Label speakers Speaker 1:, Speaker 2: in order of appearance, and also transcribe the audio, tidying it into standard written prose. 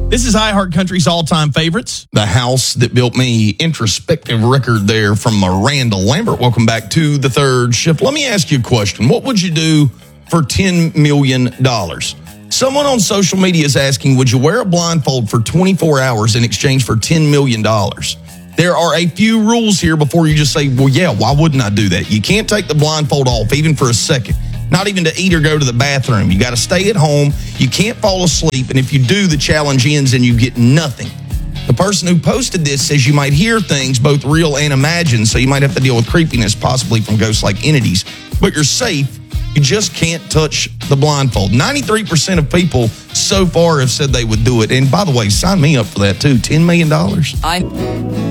Speaker 1: This is iHeart Country's all-time favorites.
Speaker 2: The house that built me, introspective record there from Miranda Lambert. Welcome back to the third shift. Let me ask you a question. What would you do for $10 million? Someone on social media is asking, would you wear a blindfold for 24 hours in exchange for $10 million? There are a few rules here before you just say, well, yeah, why wouldn't I do that? You can't take the blindfold off, even for a second. Not even to eat or go to the bathroom. You got to stay at home. You can't fall asleep. And if you do, the challenge ends and you get nothing. The person who posted this says you might hear things, both real and imagined, so you might have to deal with creepiness, possibly from ghost-like entities. But you're safe. You just can't touch the blindfold. 93% of people so far have said they would do it. And by the way, sign me up for that too. $10 million.